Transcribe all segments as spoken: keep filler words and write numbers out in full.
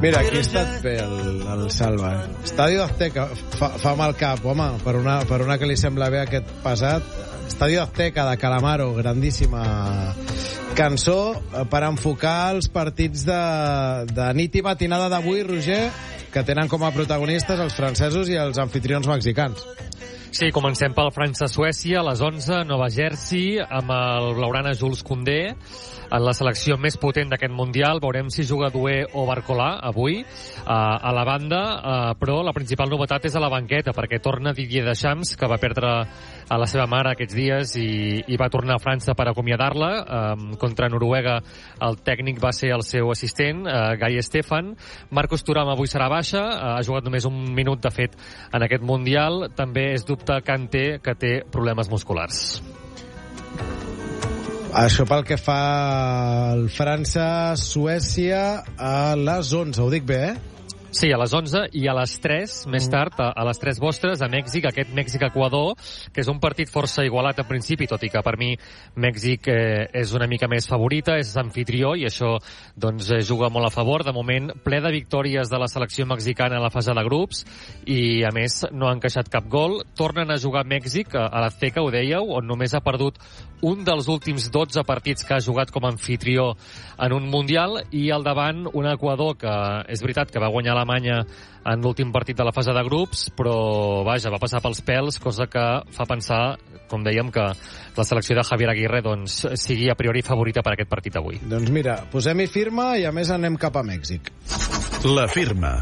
Mira, aquí ha estat bé el, el Salva. Estadio Azteca, fa, fa mal cap, home, per una, per una que li sembla bé aquest passat. Estadio Azteca de Calamaro, grandíssima cançó per enfocar els partits de, de nit i matinada d'avui, Roger, que tenen com a protagonistes els francesos i els anfitrions mexicans. Sí, comencem pel França-Suècia a les onze, Nova Jersey, amb el Blaugrana Jules Koundé, en la selecció més potent d'aquest Mundial. Veurem si juga Doué o Barcolà avui uh, a la banda, uh, però la principal novetat és a la banqueta, perquè torna Didier Deschamps, que va perdre a la seva mare aquests dies i, i va tornar a França per acomiadar-la. Um, contra Noruega el tècnic va ser el seu assistent, uh, Guy Stefan. Marcos Thuram avui serà baixa, uh, ha jugat només un minut, de fet, en aquest Mundial. També és dubte Kanté, que té problemes musculars. Això pel que fa al França-Suècia a les onze, ho dic bé, eh? Sí, a les onze i a les tres, més tard, a, a les tres vostres, a Mèxic, aquest Mèxic-Equador, que és un partit força igualat en principi, tot i que per mi Mèxic eh, és una mica més favorita, és anfitrió i això doncs eh, juga molt a favor. De moment, ple de victòries de la selecció mexicana a la fase de grups i, a més, no han encaixat cap gol. Tornen a jugar Mèxic a, a l'Azteca, ho dèieu, on només ha perdut un dels últims dotze partits que ha jugat com a anfitrió en un Mundial, i al davant un Equador que és veritat que va guanyar Alemanya en l'últim partit de la fase de grups, però vaja, va passar pels pèls, cosa que fa pensar, com dèiem, que la selecció de Javier Aguirre doncs sigui a priori favorita per aquest partit avui. Doncs mira, posem-hi firma i a més anem cap a Mèxic. La firma.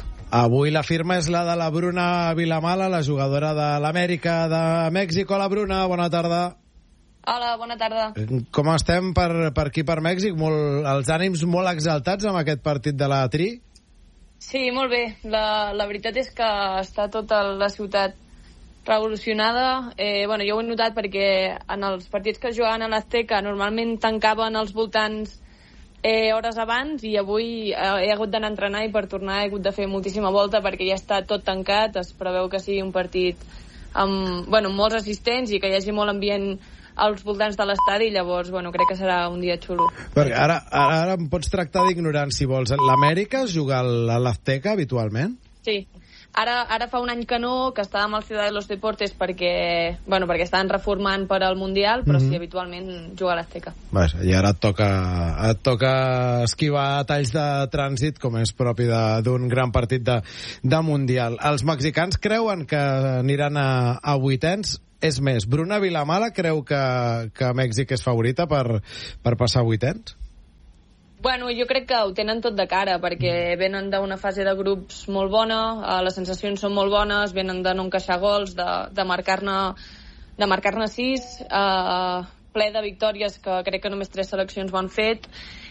Avui la firma és la de la Bruna Vilamala, la jugadora de l'Amèrica de Mèxic. Hola, Bruna, bona tarda. Hola, bona tarda. Com estem per, per aquí, per Mèxic? Molt, els ànims molt exaltats amb aquest partit de la Tri? Sí, molt bé. La, la veritat és que està tota la ciutat revolucionada. Eh, bueno, jo ho he notat perquè en els partits que jugaven a l'Azteca normalment tancaven als voltants eh, hores abans, i avui eh, he hagut d'anar a entrenar i per tornar he hagut de fer moltíssima volta perquè ja està tot tancat. Es preveu que sigui un partit amb, bueno, amb molts assistents i que hi hagi molt ambient als voltants de l'estadi, llavors, bueno, crec que serà un dia xulo. Perquè ara, ara, ara em pots tractar d'ignorant, si vols. L'Amèrica es juga a l'Azteca habitualment? Sí. Ara, ara fa un any que no, que estàvem al Ciudad de los Deportes perquè, bueno, perquè estaven reformant per al Mundial, però mm-hmm. sí, habitualment juga a l'Azteca. I ara et toca, et toca esquivar talls de trànsit, com és propi d'un gran partit de, de Mundial. Els mexicans creuen que aniran a, a vuitens. És més, Bruna Vilamala creu que, que Mèxic és favorita per, per passar a vuitens? Bueno, jo crec que ho tenen tot de cara, perquè venen d'una fase de grups molt bona, eh, les sensacions són molt bones, venen de no encaixar gols, de, de marcar-ne de marcar-ne sis, eh, ple de victòries que crec que només tres seleccions ho han fet,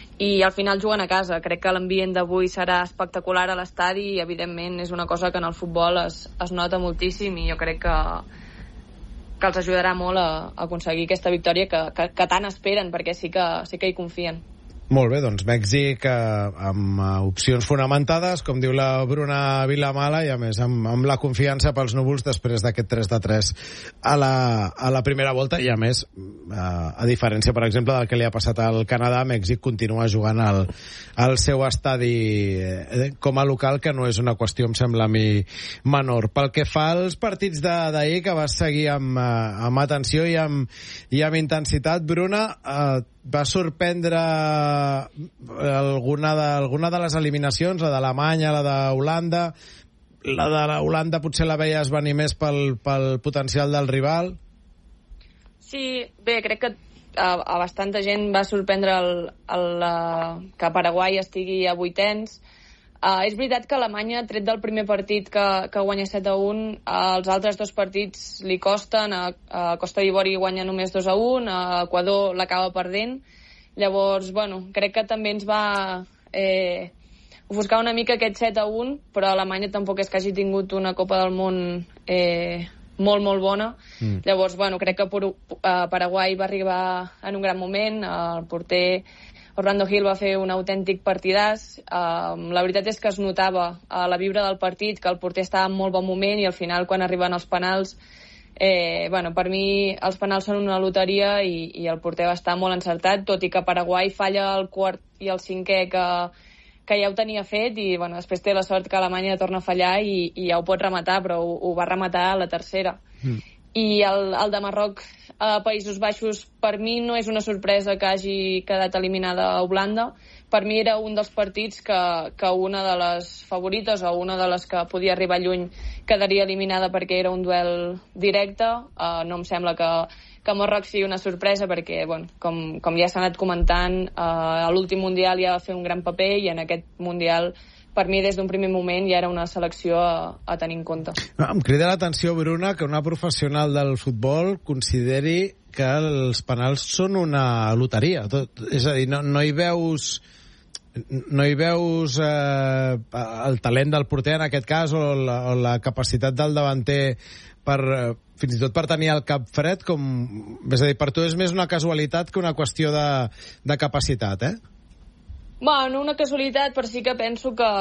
i al final juguen a casa. Crec que l'ambient d'avui serà espectacular a l'estadi i, evidentment, és una cosa que en el futbol es, es nota moltíssim, i jo crec que que els ajudarà molt a, a aconseguir aquesta victòria que, que, que tant esperen, perquè sí que, sí que hi confien. Molt bé, doncs Mèxic eh, amb eh, opcions fonamentades, com diu la Bruna Vilamala, i a més amb, amb la confiança pels núvols després d'aquest tres de tres a la, a la primera volta, i a més, eh, a diferència, per exemple, del que li ha passat al Canadà, Mèxic continua jugant al, al seu estadi eh, com a local, que no és una qüestió, em sembla a mi, menor. Pel que fa als partits d'ahir, que vas seguir amb, eh, amb atenció i amb, i amb intensitat, Bruna, eh, va sorprendre alguna de, alguna de les eliminacions, la d'Alemanya, la d'Holanda? La de Holanda potser la veies venir més pel, pel potencial del rival? Sí, bé, crec que a, a bastanta gent va sorprendre el, el, el, que Paraguai estigui a vuitens. Uh, és veritat que Alemanya, tret del primer partit que, que guanya set a un, uh, els altres dos partits li costen. A, a Costa d'Ivori guanya només dos a un, a Equador l'acaba perdent. Llavors, bueno, crec que també ens va eh, ofuscar una mica aquest set a un, però Alemanya tampoc és que hagi tingut una Copa del Món eh, molt, molt bona. Mm. Llavors, bueno, crec que uh, Paraguai va arribar en un gran moment. El porter Orlando Gil va fer un autèntic partidàs. Uh, la veritat és que es notava a la vibra del partit que el porter estava en molt bon moment, i al final, quan arriben els penals, eh, bueno, per mi els penals són una loteria, i, i el porter va estar molt encertat, tot i que Paraguai falla el quart i el cinquè que, que ja ho tenia fet i bueno, després té la sort que Alemanya torna a fallar i, i ja ho pot rematar, però ho, ho va rematar a la tercera. Mm. I el, el de Marroc a Països Baixos per mi no és una sorpresa que hagi quedat eliminada a Holanda. Per mi era un dels partits que, que una de les favorites o una de les que podia arribar lluny quedaria eliminada perquè era un duel directe. Uh, no em sembla que, que Marroc sigui una sorpresa perquè, bueno, com, com ja s'ha anat comentant, uh, a l'últim Mundial ja va fer un gran paper i en aquest Mundial per mi des d'un primer moment ja era una selecció a, a tenir en compte. No, em crida l'atenció, Bruna, que una professional del futbol consideri que els penals són una loteria. Tot, és a dir, no, no hi veus... no hi veus eh, el talent del porter en aquest cas o la, o la capacitat del davanter per, eh, fins i tot per tenir el cap fred, com, és a dir, per tu és més una casualitat que una qüestió de, de capacitat, eh? Bueno, una casualitat, però sí que penso que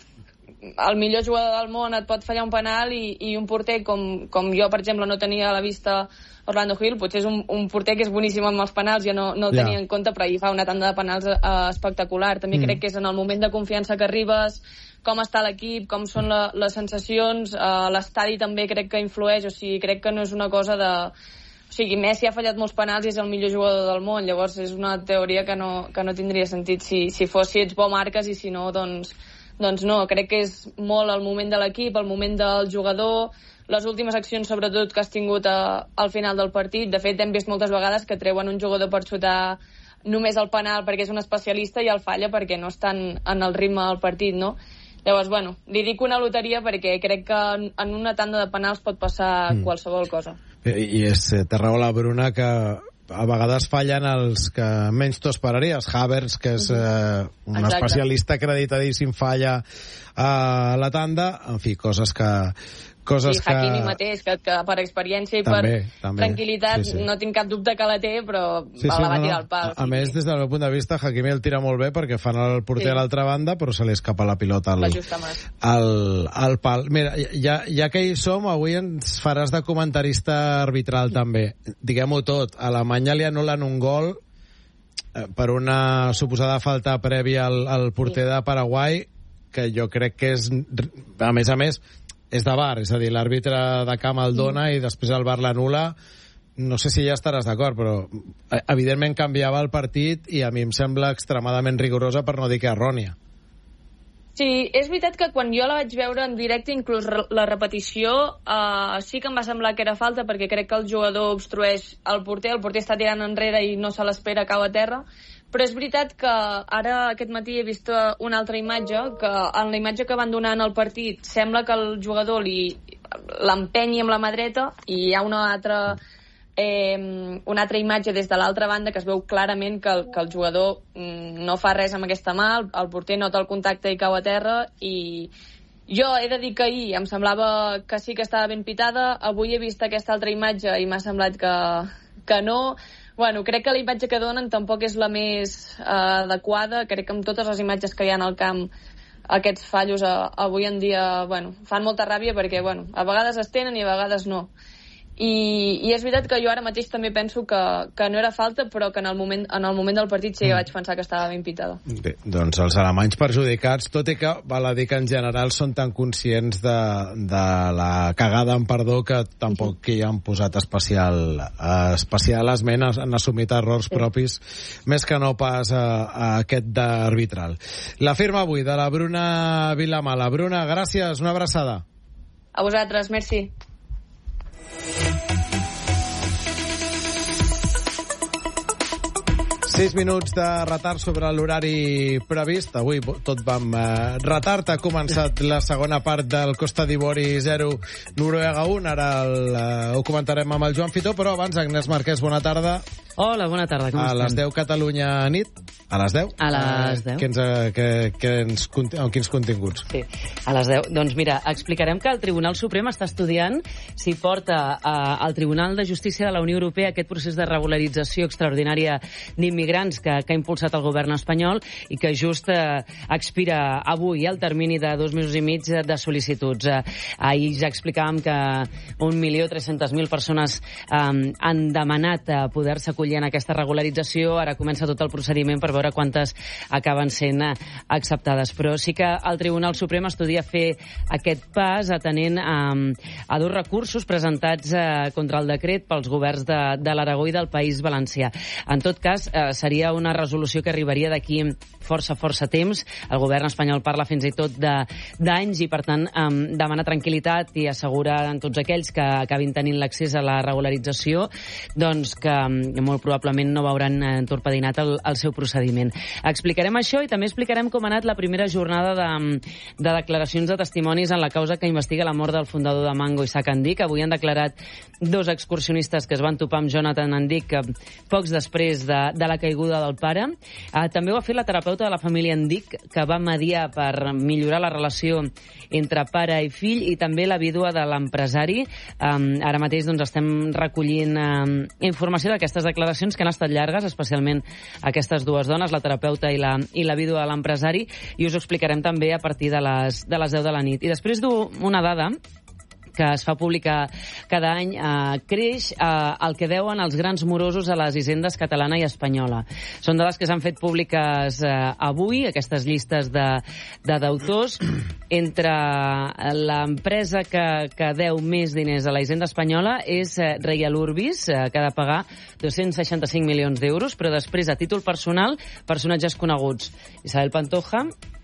el millor jugador del món et pot fallar un penal i, i un porter com, com jo, per exemple, no tenia a la vista Orlando Hill, potser és un, un porter que és boníssim amb els penals, jo no, no el tenia yeah. en compte, però ahir fa una tanda de penals eh, espectacular. També mm. crec que és en el moment de confiança que arribes, com està l'equip, com són la, les sensacions, eh, l'estadi també crec que influeix, o sigui, crec que no és una cosa de... O sigui, Messi ha fallat molts penals i és el millor jugador del món, llavors és una teoria que no, que no tindria sentit. Si, si fos, si ets bo marques i si no, doncs, doncs no. Crec que és molt el moment de l'equip, el moment del jugador, les últimes accions sobretot que has tingut a, al final del partit. De fet, hem vist moltes vegades que treuen un jugador per xutar només el penal perquè és un especialista i el falla perquè no està en, en el ritme del partit, no? Llavors, bueno, li dic una loteria perquè crec que en, en una tanda de penals pot passar mm. qualsevol cosa. I, i és, té raó la Bruna que a vegades fallen els que menys t'ho esperaries. Havertz, que és eh, un Exacte. especialista acreditadíssim, falla a la tanda. En fi, coses que... Coses I Hakimi que... mateix, que, que per experiència i també, per també. tranquil·litat sí, sí. no tinc cap dubte que la té, però sí, sí, la va tirar al pal. A, a més, des del meu punt de vista, Hakimi el tira molt bé perquè fan el porter sí. a l'altra banda, però se li escapa la pilota al, al, al pal. Mira, ja, ja que hi som, avui ens faràs de comentarista arbitral també. Diguem-ho tot, a Alemanya li anulen un gol per una suposada falta prèvia al, al porter sí. de Paraguai, que jo crec que és, a més a més, és de V A R, és a dir, l'àrbitre de camp el dona i després el V A R l'anul·la. No sé si ja estaràs d'acord, però evidentment canviava el partit i a mi em sembla extremadament rigorosa, per no dir que errònia. Sí, és veritat que quan jo la vaig veure en directe, inclús la repetició, eh, sí que em va semblar que era falta, perquè crec que el jugador obstrueix el porter, el porter està tirant enrere i no se l'espera, cau a terra. Però és veritat que ara aquest matí he vist una altra imatge, que en la imatge que van donar en el partit sembla que el jugador li l'empenyi amb la mà dreta i hi ha una altra, eh, una altra imatge des de l'altra banda que es veu clarament que el, que el jugador mm, no fa res amb aquesta mà, el, el porter nota el contacte i cau a terra i jo he de dir que ahir em semblava que sí que estava ben pitada, avui he vist aquesta altra imatge i m'ha semblat que, que no. Bueno, crec que la imatge que donen tampoc és la més eh, adequada. Crec que amb totes les imatges que hi ha al camp aquests fallos eh, avui en dia bueno, fan molta ràbia perquè bueno, a vegades es tenen i a vegades no. I, i és veritat que jo ara mateix també penso que, que no era falta, però que en el moment, en el moment del partit sí que vaig pensar que estava ben pitada. Bé, doncs els alemanys perjudicats, tot i que val a dir que en general són tan conscients de, de la cagada en perdó que tampoc que hi han posat especial, especial esment, han assumit errors sí. propis, més que no pas a, a aquest d'arbitral. La firma avui de la Bruna Vilamala. Bruna, gràcies, una abraçada. A vosaltres, merci. Sis minuts de retard sobre l'horari previst. Avui tot vam eh, retard. Ha començat la segona part del Costa d'Ivori zero, Noruega un. Ara el, eh, ho comentarem amb el Joan Fitó, però abans, Agnès Marquès, bona tarda. Hola, bona tarda, com estem? A les deu Catalunya nit. A les deu? A les deu. Eh, que ens, que, que ens, amb quins continguts? Sí, a les deu. Doncs mira, explicarem que el Tribunal Suprem està estudiant si porta eh, al Tribunal de Justícia de la Unió Europea aquest procés de regularització extraordinària d'immigrants grans que, que ha impulsat el govern espanyol i que just eh, expira avui el termini de dos mesos i mig de sol·licituds. Eh, ahir ja explicàvem que un milió tres-centes mil persones eh, han demanat eh, poder-se acollir en aquesta regularització. Ara comença tot el procediment per veure quantes acaben sent eh, acceptades. Però sí que el Tribunal Suprem estudia fer aquest pas atenent eh, a dos recursos presentats eh, contra el decret pels governs de, de l'Aragó i del País Valencià. En tot cas, eh, seria una resolució que arribaria d'aquí força, força temps. El govern espanyol parla fins i tot d'anys i, per tant, eh, demana tranquil·litat i assegura a tots aquells que acabin tenint l'accés a la regularització doncs que eh, molt probablement no veuran eh, torpedinat el, el seu procediment. Explicarem això i també explicarem com ha anat la primera jornada de, de declaracions de testimonis en la causa que investiga la mort del fundador de Mango, Isaac Andic. Avui han declarat dos excursionistes que es van topar amb Jonathan Andic eh, pocs després de, de la caiguda del pare. Eh, també ho ha fet la terapeuta de la família Andic, que va mediar per millorar la relació entre pare i fill, i també la vídua de l'empresari. Um, ara mateix doncs, estem recollint um, informació d'aquestes declaracions que han estat llargues, especialment aquestes dues dones, la terapeuta i la, i la vídua de l'empresari, i us ho explicarem també a partir de les, de les deu de la nit. I després d'una dada que es fa pública cada any, eh, creix eh, el que deuen els grans morosos a les hisendes catalana i espanyola. Són dades que s'han fet públiques eh, avui, aquestes llistes de, de deutors. Entre l'empresa que, que deu més diners a la hisenda espanyola és eh, Reial Urbis, eh, que ha de pagar dos-cents seixanta-cinc milions d'euros, però després, a títol personal, personatges coneguts. Isabel Pantoja,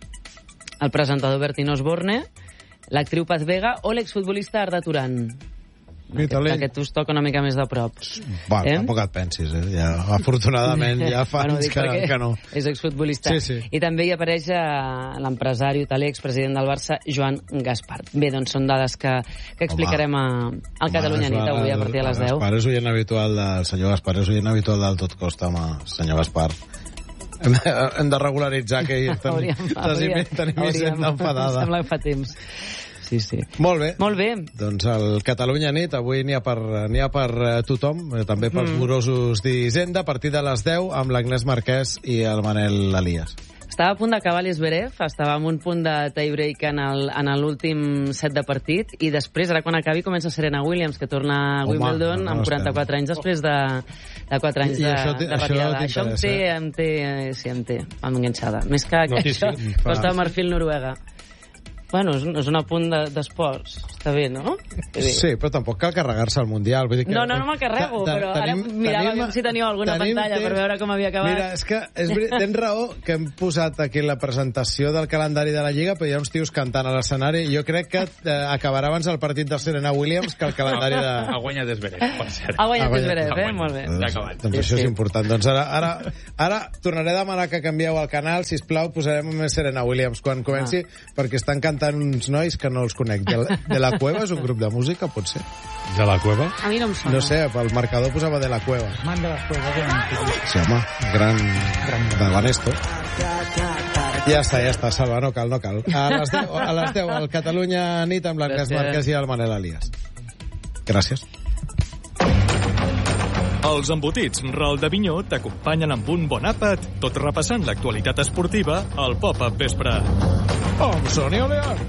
el presentador Bertín Osborne, l'actriu Paz Vega o l'exfutbolista Arda Turan. Aquest, aquest us toca una mica més de prop. Va, eh? Tampoc et pensis, eh? Ja, afortunadament ja fa bueno, anys que, que no. És exfutbolista. Sí, sí. I també hi apareix eh, l'empresari hoteler, expresident del Barça, Joan Gaspar. Bé, doncs són dades que, que explicarem a, al Catalunya Nit avui a partir de les deu. Gaspar és oient habitual del senyor Gaspar, és oient habitual del Tot Costa, home, senyor Gaspar. Hem de, hem de regularitzar que hi tenim, hauríem, tenim hisenda enfadada. Em sembla que fa temps. Sí, sí. Molt bé. Molt bé. Doncs el Catalunya Nit, avui n'hi ha per, n'hi ha per tothom, també pels mm. morosos d'Hisenda, a partir de les deu, amb l'Agnès Marquès i el Manel Elias. Estava a punt d'acabar l'Esberev, estava en un punt de tie-break en el- en l'últim set de partit, i després, ara quan acabi, comença Serena Williams, que torna a Home, Wimbledon no, no, amb quaranta-quatre anys després de, de quatre anys I de, això t- de això retirada. Això, em té, t'interessa? em té, eh, sí, em té, em enganxada. Més que, que Notícia. això, Costa de Marfil, Noruega. Bueno, és, un- és un apunt de- d'esports. Està bé, no? Bé. Sí, però tampoc cal carregar-se al Mundial. Vull dir que... No, no, no me'l carrego, Ta- ta- però ara tenim- mirava tenim- si teníeu alguna tenim pantalla per temps. veure com havia acabat. Mira, és que és, veri- tens raó que hem posat aquí la presentació del calendari de la Lliga, però hi ha uns tios cantant a l'escenari. Jo crec que eh, acabarà abans el partit de Serena Williams que el calendari de... Ha guanyat Esberet, per cert. Ha guanyat Ha guanyat. Esberev, Ha eh? guanyat. Molt bé. Ja ha acabat. Doncs Sí, això sí. és important. Doncs ara, ara, ara tornaré a demanar que canvieu el canal, sisplau, posarem més Serena Williams quan comenci, ah. perquè estan cantant uns nois que no els conec. De la, de la Cueva és un grup de música, pot ser? De la cueva? A mi no em sona. No sé, pel marcador posava De la Cueva. Man de les Cuevas, eh? Sí, home, gran... de Banesto. Ja està, ja està, Salva, no cal, no cal. A les deu, a les deu al Catalunya Nit amb l'Agnès Gràcies. Marquès i el Manel Elias. Gràcies. Els embotits Ral de Vinyó t'acompanyen amb un bon àpat, tot repassant l'actualitat esportiva al Pop-Up Vespre. Amb Sonia León.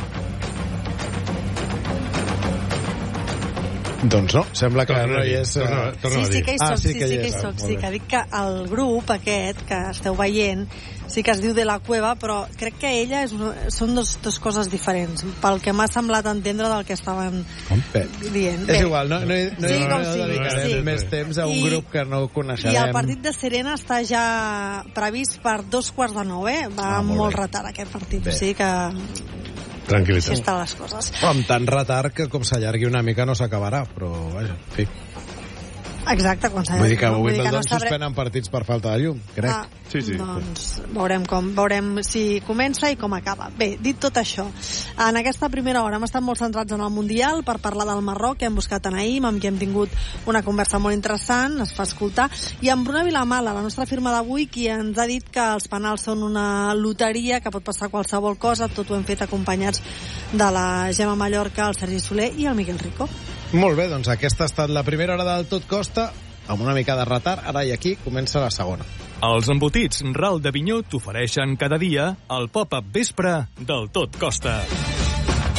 Doncs no, sembla que no hi és... Torna, eh, torna Sí, a sí dir. que hi Ah, soc, sí sí, que hi sí que hi és, ah, soc. molt Sí, bé. que dic que el grup aquest que esteu veient sí que es diu De la Cueva, però crec que ella és una, són dos, dos coses diferents, pel que m'ha semblat entendre del que estaven Bé, dient. és igual, no, no, hi- no, Sí, no, com no sigui, dedicarem sí. més temps a un I- grup que no coneixerem. I el partit de Serena està ja previst per dos quarts de nou, eh? Va Ah, amb molt molt bé. retard aquest partit, Bé. o sigui que així Tranquil·litat. estan les coses. Amb tant retard que com s'allargui una mica no s'acabarà, però vaja, en fi. Exacte, quan s'ha Vull dir que a vull dir que Wimbledon no sabrem- suspenen partits per falta de llum, crec. Ah, Sí, sí. Doncs veurem com veurem si comença i com acaba. Bé, dit tot això, en aquesta primera hora hem estat molt centrats en el Mundial per parlar del Marroc, que hem buscat a Naïm, amb qui hem tingut una conversa molt interessant, es fa escoltar, i amb Bruna Vilamala, la nostra firma d'avui, qui ens ha dit que els penals són una loteria, que pot passar qualsevol cosa, tot ho hem fet acompanyats de la Gemma Mallorca, el Sergi Soler i el Miquel Rico. Molt bé, doncs aquesta ha estat la primera hora del Tot Costa, amb una mica de retard, ara i aquí comença la segona. Els embotits Ral d'Avinyó t'ofereixen cada dia el pop-up vespre del Tot Costa.